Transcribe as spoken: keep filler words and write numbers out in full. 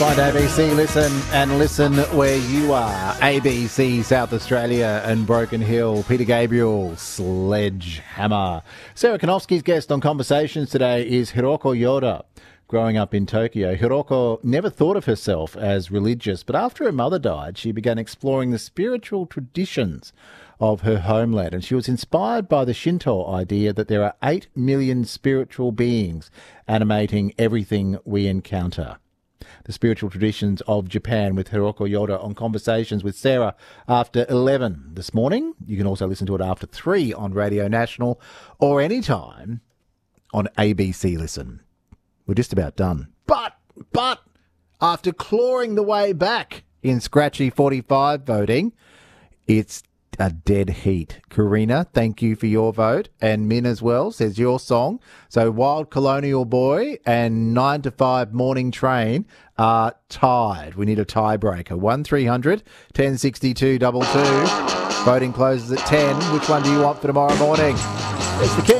Find A B C Listen and listen where you are. A B C South Australia and Broken Hill. Peter Gabriel, Sledgehammer. Sarah Kanofsky's guest on Conversations today is Hiroko Yoda. Growing up in Tokyo, Hiroko never thought of herself as religious, but after her mother died, she began exploring the spiritual traditions of her homeland, and she was inspired by the Shinto idea that there are eight million spiritual beings animating everything we encounter. The spiritual traditions of Japan with Hiroko Yoda on Conversations with Sarah after eleven this morning. You can also listen to it after three on Radio National or anytime on A B C Listen. We're just about done. But, but, after clawing the way back in scratchy forty-five voting, it's a dead heat. Karina, thank you for your vote. And Min as well says your song. So Wild Colonial Boy and nine to five Morning Train are tied. We need a tiebreaker. one three hundred ten sixty-two two two. Voting closes at ten. Which one do you want for tomorrow morning? It's the King.